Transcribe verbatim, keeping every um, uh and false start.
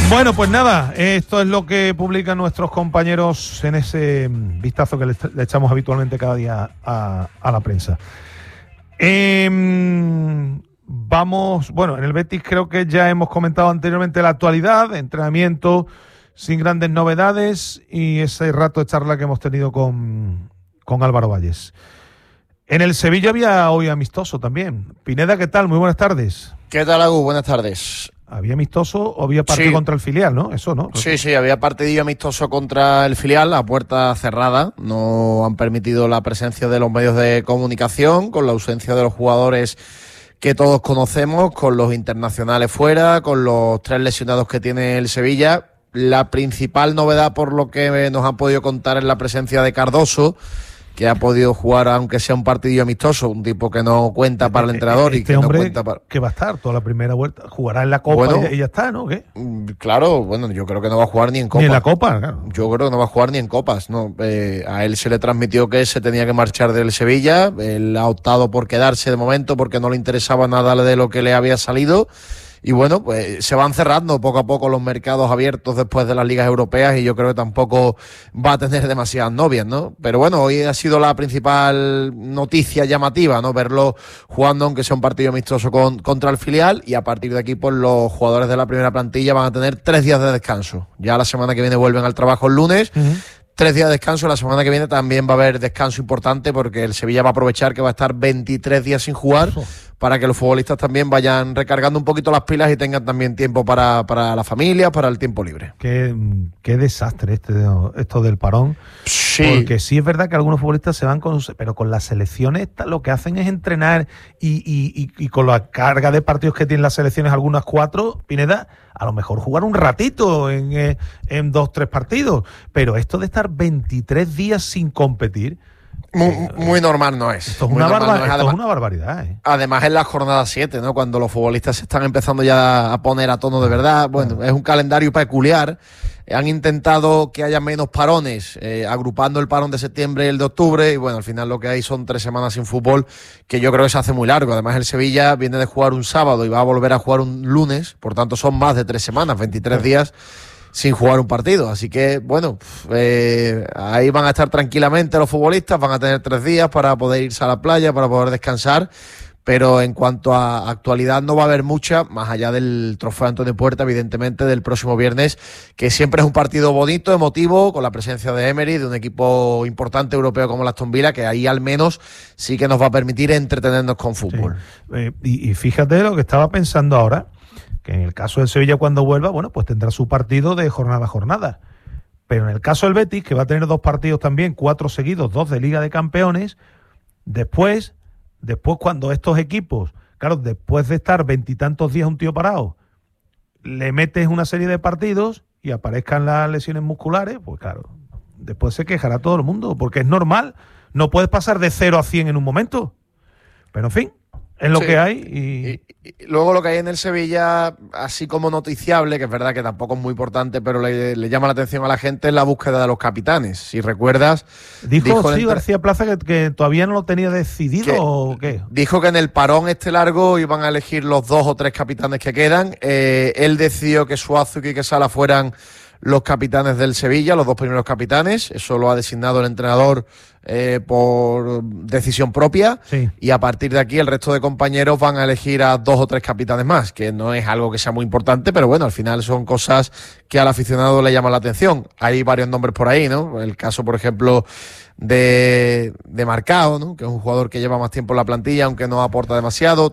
Bueno, pues nada, esto es lo que publican nuestros compañeros en ese vistazo que le, le echamos habitualmente cada día a, a la prensa. Eh, vamos, bueno, en el Betis creo que ya hemos comentado anteriormente la actualidad, entrenamiento sin grandes novedades y ese rato de charla que hemos tenido con, con Álvaro Valles. En el Sevilla había hoy amistoso también. Pineda, ¿qué tal? Muy buenas tardes. ¿Qué tal, Agus? Buenas tardes. ¿Había amistoso o había partido sí. contra el filial, no? Eso, ¿no? Sí, sí, había partido amistoso contra el filial a puerta cerrada. No han permitido la presencia de los medios de comunicación, con la ausencia de los jugadores que todos conocemos, con los internacionales fuera, con los tres lesionados que tiene el Sevilla. La principal novedad, por lo que nos han podido contar, es la presencia de Cardoso, que ha podido jugar, aunque sea un partido amistoso, un tipo que no cuenta para el entrenador este y que hombre no cuenta para... que va a estar toda la primera vuelta, jugará en la Copa bueno, y ya está, ¿no? ¿Qué? Claro, bueno, yo creo que no va a jugar ni en Copa. Ni en la Copa, claro. Yo creo que no va a jugar ni en Copas, ¿no? Eh, a él se le transmitió que se tenía que marchar del Sevilla, él ha optado por quedarse de momento porque no le interesaba nada de lo que le había salido. Y bueno, pues se van cerrando poco a poco los mercados abiertos después de las ligas europeas y yo creo que tampoco va a tener demasiadas novias, ¿no? Pero bueno, hoy ha sido la principal noticia llamativa, ¿no? Verlo jugando, aunque sea un partido amistoso con, contra el filial, y a partir de aquí, pues los jugadores de la primera plantilla van a tener tres días de descanso. Ya la semana que viene vuelven al trabajo el lunes. Uh-huh. Tres días de descanso, la semana que viene también va a haber descanso importante porque el Sevilla va a aprovechar que va a estar veintitrés días sin jugar para que los futbolistas también vayan recargando un poquito las pilas y tengan también tiempo para, para la familia, para el tiempo libre. Qué, qué desastre este esto del parón. Sí. Porque sí es verdad que algunos futbolistas se van con... Pero con las selecciones lo que hacen es entrenar y, y, y, y con la carga de partidos que tienen las selecciones, algunas cuatro, Pineda, a lo mejor jugar un ratito en, eh, en dos, tres partidos. Pero esto de estar veintitrés días sin competir... Muy, muy normal no es. Esto es, muy una, barba- no es. esto Además, es una barbaridad. ¿eh? Además es la jornada siete, ¿no? Cuando los futbolistas se están empezando ya a poner a tono de verdad. Bueno, es un calendario peculiar. Han intentado que haya menos parones, eh, agrupando el parón de septiembre y el de octubre. Y bueno, al final lo que hay son tres semanas sin fútbol, que yo creo que se hace muy largo. Además el Sevilla viene de jugar un sábado y va a volver a jugar un lunes. Por tanto son más de tres semanas, veintitrés días sin jugar un partido, así que bueno, eh, ahí van a estar tranquilamente los futbolistas, van a tener tres días para poder irse a la playa, para poder descansar, pero en cuanto a actualidad no va a haber mucha, más allá del trofeo Antonio Puerta, evidentemente, del próximo viernes, que siempre es un partido bonito, emotivo, con la presencia de Emery, de un equipo importante europeo como el Aston Villa, que ahí al menos sí que nos va a permitir entretenernos con fútbol. Sí. Eh, y, y fíjate lo que estaba pensando ahora, que en el caso del Sevilla cuando vuelva, bueno, pues tendrá su partido de jornada a jornada. Pero en el caso del Betis, que va a tener dos partidos también, cuatro seguidos, dos de Liga de Campeones, después, después cuando estos equipos, claro, después de estar veintitantos días un tío parado, le metes una serie de partidos y aparezcan las lesiones musculares, pues claro, después se quejará todo el mundo, porque es normal, no puedes pasar de cero a cien en un momento. Pero en fin, es lo sí. que hay. Y... Y, y luego lo que hay en el Sevilla, así como noticiable, que es verdad que tampoco es muy importante, pero le, le llama la atención a la gente, es la búsqueda de los capitanes. Si recuerdas... Dijo, dijo sí, entre... García Plaza que, que todavía no lo tenía decidido, que, ¿o qué? Dijo que en el parón este largo iban a elegir los dos o tres capitanes que quedan. Eh, él decidió que Suazo y Quique Sala fueran los capitanes del Sevilla, los dos primeros capitanes. Eso lo ha designado el entrenador eh, por decisión propia. Sí. Y a partir de aquí el resto de compañeros van a elegir a dos o tres capitanes más, que no es algo que sea muy importante, pero bueno, al final son cosas que al aficionado le llaman la atención. Hay varios nombres por ahí, ¿no? El caso, por ejemplo, de, de Marcao, ¿no? Que es un jugador que lleva más tiempo en la plantilla, aunque no aporta demasiado.